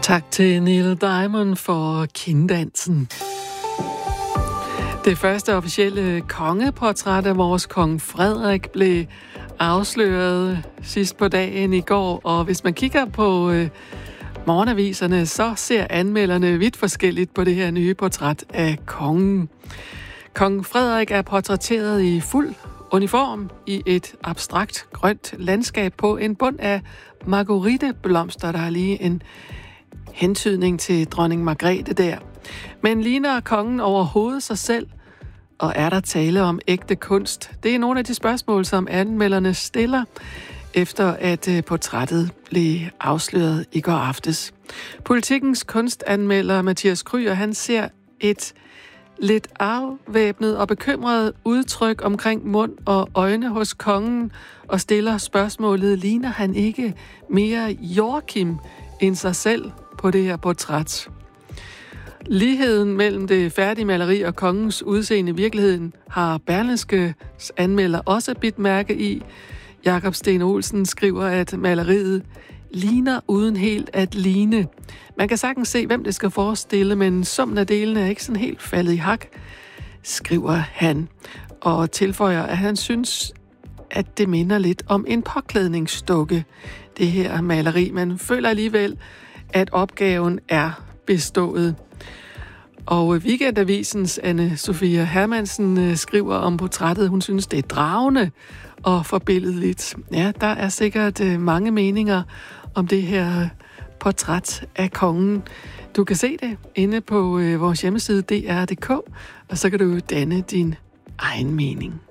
Tak til Neil Diamond for Kinddansen. Det første officielle kongeportræt af vores kong Frederik blev afsløret sidst på dagen i går, og hvis man kigger på morgenaviserne, så ser anmelderne vidt forskelligt på det her nye portræt af kongen. Kong Frederik er portrætteret i fuld uniform i et abstrakt grønt landskab på en bund af margueriteblomster. Der er lige en hentydning til dronning Margrethe der. Men ligner kongen overhovedet sig selv? Og er der tale om ægte kunst? Det er nogle af de spørgsmål, som anmelderne stiller, efter at portrættet blev afsløret i går aftes. Politikens kunstanmelder Mathias Krüger, han ser et lidt afvæbnet og bekymret udtryk omkring mund og øjne hos kongen og stiller spørgsmålet, ligner han ikke mere Joachim end sig selv på det her portræt? Ligheden mellem det færdige maleri og kongens udseende i virkeligheden har Berlingskes anmelder også bidt mærke i. Jakob Sten Olsen skriver, at maleriet ligner uden helt at ligne. Man kan sagtens se, hvem det skal forestille, men summen af delene er ikke sådan helt faldet i hak, skriver han. Og tilføjer, at han synes, at det minder lidt om en påklædningsdukke, det her maleri. Man føler alligevel, at opgaven er bestået. Og Weekendavisens Anne-Sophia Hermansen skriver om portrættet. Hun synes, det er dragende og forbilledligt. Ja, der er sikkert mange meninger om det her portræt af kongen. Du kan se det inde på vores hjemmeside dr.dk, og så kan du danne din egen mening.